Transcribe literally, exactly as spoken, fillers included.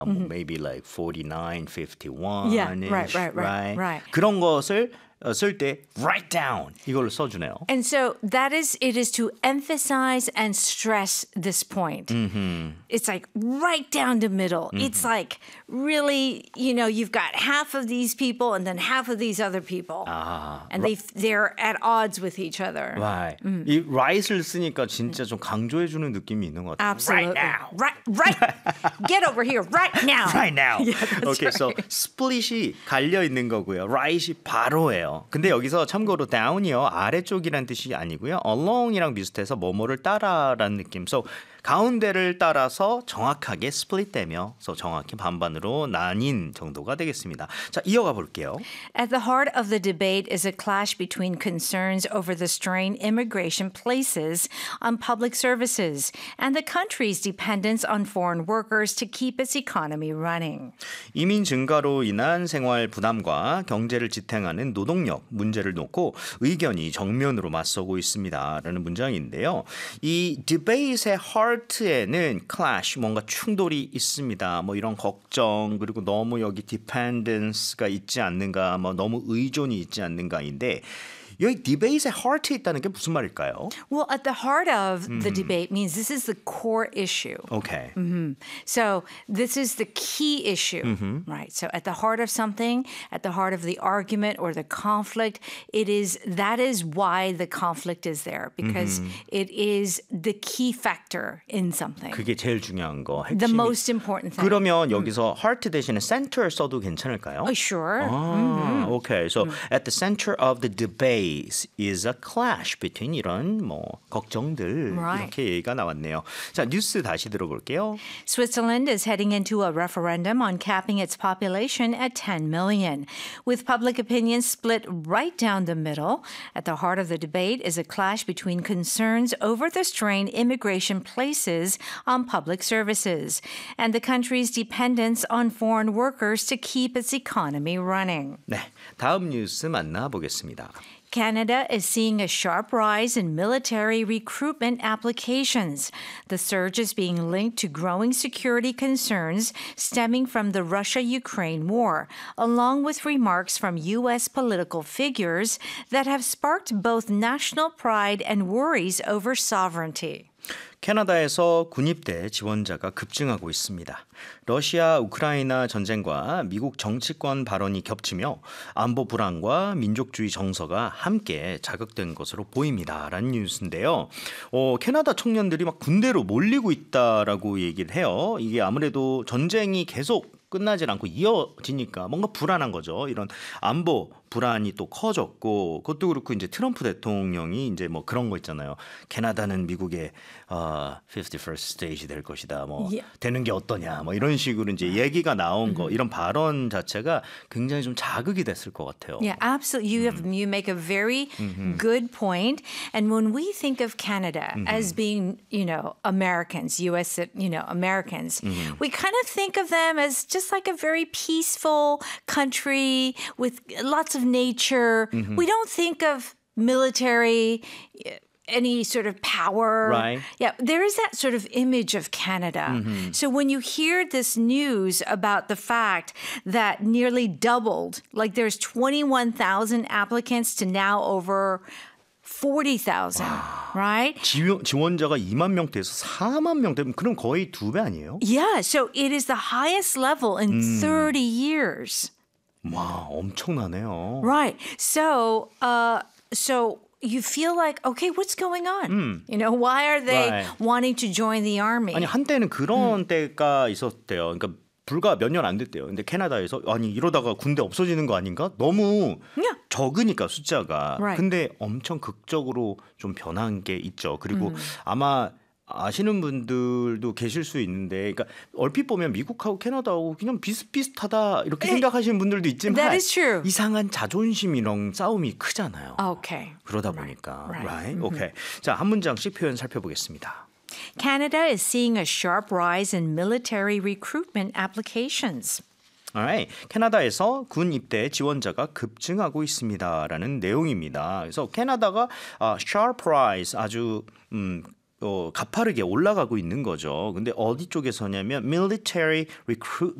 뭐 maybe like forty-nine, fifty-one Yeah, right, right, right, right. 그런 것을 쓸 때 write down 이걸로 써주네요. And so that is, it is to emphasize and stress this point. Mm-hmm. It's like right down the middle. Mm-hmm. It's like really, you know, you've got half of these people and then half of these other people. 아, and they, they're at odds with each other. Right. 음. 이 right을 쓰니까 진짜 좀 강조해주는 느낌이 있는 것 같아요. Absolutely. Right now. Right, right. Get over here right now. Right now. Yeah, that's okay, right. so split이 갈려 있는 거고요. right이 바로예요. 근데 여기서 참고로 down이요. 아래쪽이란 뜻이 아니고요. along이랑 비슷해서 뭐뭐를 따라라는 느낌. So 가운데를 따라서 정확하게 스플릿되며 so 정확히 반반으로 나뉜 정도가 되겠습니다. 자, 이어가 볼게요. At the heart of the debate is a clash between concerns over the strain immigration places on public services and the country's dependence on foreign workers to keep its economy running. 이민 증가로 인한 생활 부담과 경제를 지탱하는 노동력 문제를 놓고 의견이 정면으로 맞서고 있습니다라는 문장인데요. 이 debate의 heart에는 clash, 뭔가 충돌이 있습니다. 뭐 이런 걱정 그리고 너무 여기 dependence가 있지 않는가, 뭐 너무 의존이 있지 않는가인데 여기 debate의 heart에 있다는 게 무슨 말일까요? Well, at the heart of mm-hmm. the debate means this is the core issue. Okay. Mm-hmm. So this is the key issue, mm-hmm. right? So at the heart of something, at the heart of the argument or the conflict, it is that is why the conflict is there because mm-hmm. it is the key factor in something. 그게 제일 중요한 거. 핵심이. The most important thing. 그러면 여기서 heart 대신에 center 써도 괜찮을까요? Oh, sure. 아, mm-hmm. Okay. So mm-hmm. at the center of the debate is a clash between 이런 뭐 걱정들 right. 이렇게 얘기가 나왔네요. 자, 뉴스 다시 들어볼게요. Switzerland is heading into a referendum on capping its population at ten million, with public opinion split right down the middle. At the heart of the debate is a clash between concerns over the strain immigration places on public services and the country's dependence on foreign workers to keep its economy running. 네, 다음 뉴스 만나보겠습니다. Canada is seeing a sharp rise in military recruitment applications. The surge is being linked to growing security concerns stemming from the Russia-Ukraine war, along with remarks from U S political figures that have sparked both national pride and worries over sovereignty. 캐나다에서 군입대 지원자가 급증하고 있습니다. 러시아 우크라이나 전쟁과 미국 정치권 발언이 겹치며 안보 불안과 민족주의 정서가 함께 자극된 것으로 보입니다라는 뉴스인데요. 어, 캐나다 청년들이 막 군대로 몰리고 있다라고 얘기를 해요. 이게 아무래도 전쟁이 계속 끝나질 않고 이어지니까 뭔가 불안한 거죠. 이런 안보 불안이 또 커졌고 그것도 그렇고 이제 트럼프 대통령이 이제 뭐 그런 거 있잖아요. 캐나다는 미국의 어, fifty-first stage 될 것이다. 뭐 yeah. 되는 게 어떠냐. 뭐 이런 식으로 이제 얘기가 나온 거, 이런 발언 자체가 굉장히 좀 자극이 됐을 것 같아요. Yeah, absolutely. You have you make a very mm-hmm. good point. And when we think of Canada mm-hmm. as being, you know, Americans, U S, you know, Americans, mm-hmm. we kind of think of them as just like a very peaceful country with lots of nature. Mm-hmm. We don't think of military, any sort of power. Right. Yeah, there is that sort of image of Canada. Mm-hmm. So when you hear this news about the fact that nearly doubled, like there's twenty-one thousand applicants to now over forty thousand, right? 지원, 지원자가 이만 명대에서 사만 명대, 그럼 거의 두 배 아니에요? Yeah, so it is the highest level in 음. thirty years. 와, 엄청나네요. Right. So, uh, so you feel like, okay, what's going on? 음. You know, why are they right. wanting to join the army? 아니, 한때는 그런 음. 때가 있었대요. 그러니까 불과 몇 년 안 됐대요. 근데 캐나다에서 아니 이러다가 군대 없어지는 거 아닌가? 너무 yeah. 적으니까 숫자가. Right. 근데 엄청 극적으로 좀 변한 게 있죠. 그리고 음. 아마 아시는 분들도 계실 수 있는데, 그러니까 얼핏 보면 미국하고 캐나다하고 그냥 비슷비슷하다 이렇게 생각하시는 분들도 있지만 That is true. 이상한 자존심 이런 싸움이 크잖아요. Okay. 그러다 보니까, right? right? Mm-hmm. Okay. 자, 한 문장씩 표현 살펴보겠습니다. Canada is seeing a sharp rise in military recruitment applications. Alright. 캐나다에서 군 입대 지원자가 급증하고 있습니다라는 내용입니다. 그래서 캐나다가 uh, sharp rise 아주 음, 어, 가파르게 올라가고 있는 거죠. 근데 어디 쪽에서냐면 military recruit